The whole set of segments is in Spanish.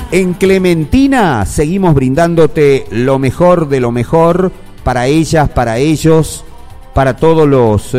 En Clementina seguimos brindándote lo mejor de lo mejor para ellas, para ellos, para todos los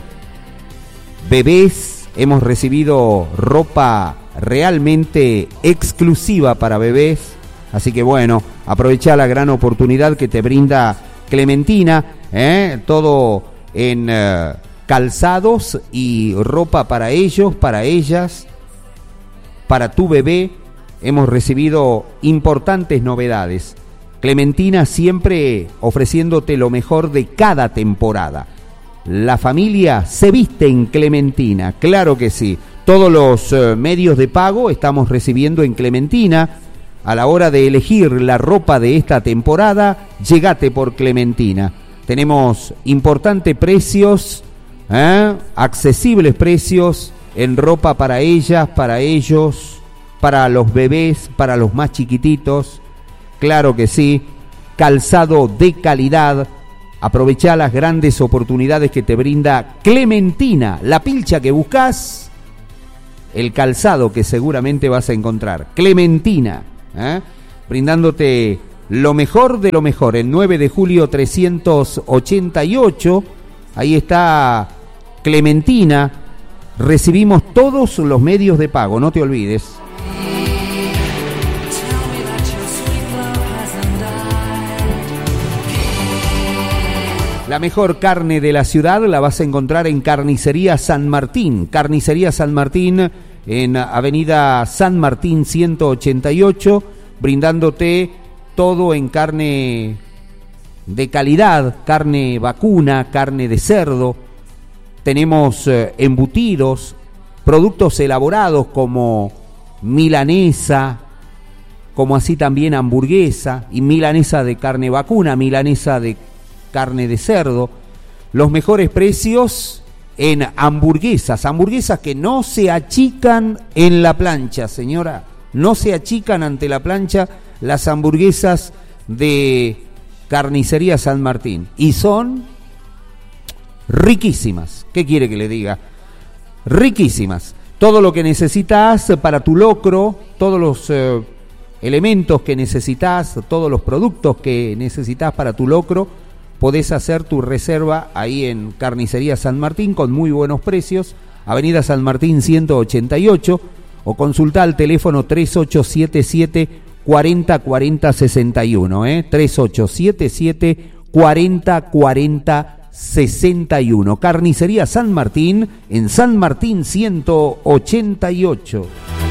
bebés. Hemos recibido ropa realmente exclusiva para bebés. Así que bueno, aprovecha la gran oportunidad que te brinda Clementina, todo en calzados y ropa para ellos, para ellas, para tu bebé. Hemos recibido importantes novedades. Clementina siempre ofreciéndote lo mejor de cada temporada. La familia se viste en Clementina, claro que sí. Todos los medios de pago estamos recibiendo en Clementina. A la hora de elegir la ropa de esta temporada, llegate por Clementina. Tenemos importantes precios, accesibles precios en ropa para ellas, para ellos, para los bebés, para los más chiquititos. Claro que sí, calzado de calidad. Aprovechá las grandes oportunidades que te brinda Clementina, la pilcha que buscas, el calzado que seguramente vas a encontrar. Clementina, brindándote lo mejor de lo mejor. El 9 de julio 388, ahí está Clementina. Recibimos todos los medios de pago, no te olvides. La mejor carne de la ciudad la vas a encontrar en Carnicería San Martín. Carnicería San Martín en Avenida San Martín 188, brindándote todo en carne de calidad, carne vacuna, carne de cerdo. Tenemos embutidos, productos elaborados como milanesa, como así también hamburguesa, y milanesa de carne vacuna, milanesa de carne de cerdo. Los mejores precios en hamburguesas que no se achican en la plancha, señora, no se achican ante la plancha las hamburguesas de Carnicería San Martín, y son riquísimas. ¿Qué quiere que le diga? Riquísimas. Todo lo que necesitas para tu locro, todos los elementos que necesitas, todos los productos que necesitas para tu locro, podés hacer tu reserva ahí en Carnicería San Martín con muy buenos precios, Avenida San Martín 188, o consulta al teléfono 3877 4040 61, 3877 4040 61. Carnicería San Martín en San Martín 188.